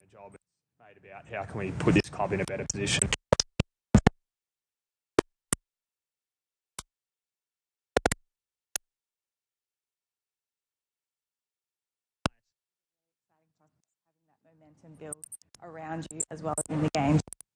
job it's made about how can we put this club in a better position. Having that momentum build around you as well as in the game.